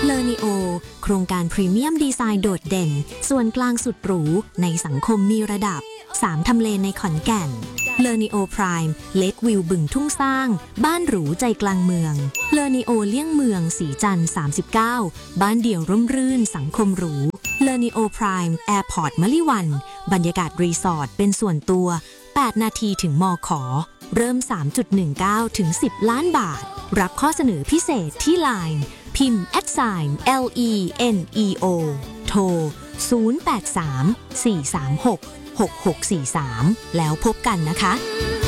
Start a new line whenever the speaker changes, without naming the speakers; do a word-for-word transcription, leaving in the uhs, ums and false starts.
เลอนิโอโครงการพรีเมียมดีไซน์โดดเด่นส่วนกลางสุดหรูในสังคมมีระดับสามทำเลในขอนแก่นเลอนิโอไพรม์เลควิวบึงทุ่งสร้างบ้านหรูใจกลางเมืองเลอนิโอเลี่ยงเมืองสีจันทร์สามสิบเก้าบ้านเดี่ยวร่มรื่นสังคมหรูเลอนิโอไพรม์แอร์พอร์ตมะลิวันบรรยากาศรีสอร์ทเป็นส่วนตัวแปดนาทีถึงมขเริ่ม สามจุดหนึ่งเก้า ถึง สิบ ล้านบาทรับข้อเสนอพิเศษที่ ไลน์ พิมพ์ แอท ไซน์ แอล อี เอ็น อี โอ โทร ศูนย์ แปด สาม สี่ สาม หก หก หก สี่ สาม แล้วพบกันนะคะ